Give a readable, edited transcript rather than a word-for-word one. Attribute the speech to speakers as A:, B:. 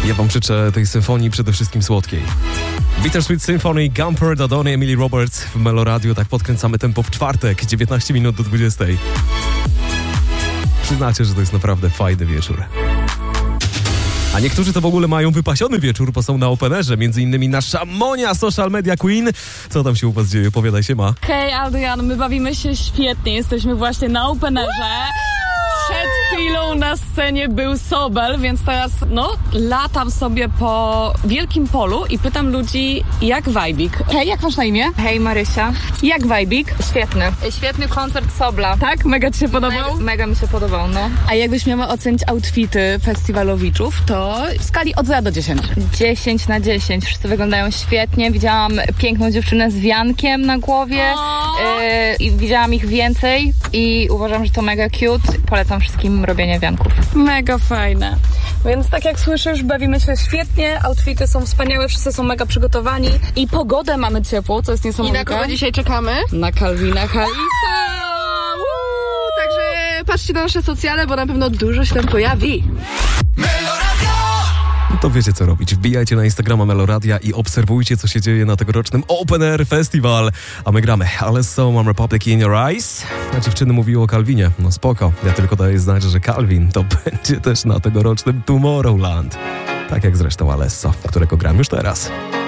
A: Ja wam życzę tej symfonii przede wszystkim słodkiej. Bittersweet Symphony, Gumper, Dodony, Emily Roberts w Meloradio. Tak podkręcamy tempo w czwartek, 19 minut do 20. Przyznacie, że to jest naprawdę fajny wieczór. A niektórzy to w ogóle mają wypasiony wieczór, bo są na openerze, między innymi nasza Monia, Social Media Queen. Co tam się u was dzieje? Opowiadaj się, ma.
B: Hej Adrian, my bawimy się świetnie, jesteśmy właśnie na openerze. Przed chwilą na scenie był Sobel, więc teraz latam sobie po wielkim polu i pytam ludzi, jak wajbik. Hej, jak masz na imię?
C: Hej Marysia.
B: Jak wajbik?
C: Świetny. Świetny koncert Sobla.
B: Tak? Mega ci się podobał?
C: Mega mi się podobał, no.
B: A jakbyś miała ocenić outfity festiwalowiczów, to w skali od 0 do 10.
C: 10 na 10. Wszyscy wyglądają świetnie. Widziałam piękną dziewczynę z wiankiem na głowie i widziałam ich więcej i uważam, że to mega cute. Polecam wszystkim robienie wianków.
B: Mega fajne. Więc tak jak słyszysz, bawimy się świetnie, outfity są wspaniałe, wszyscy są mega przygotowani i pogodę mamy ciepłą, co jest niesamowite.
D: I na kogo dzisiaj czekamy?
B: Na Calvina Harrisa!
D: Także patrzcie na nasze socjale, bo na pewno dużo się tam pojawi.
A: To wiecie co robić. Wbijajcie na Instagrama Meloradia i obserwujcie, co się dzieje na tegorocznym Open Air Festival. A my gramy Alesso, Mam Republic in Your Eyes. A dziewczyny mówiły o Calvinie. No spoko. Ja tylko daję znać, że Calvin to będzie też na tegorocznym Tomorrowland. Tak jak zresztą Alesso, którego gram już teraz.